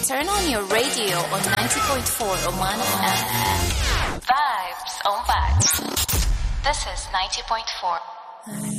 Turn on your radio on 90.4 Oman FM. Vibes on vibes. This is 90.4.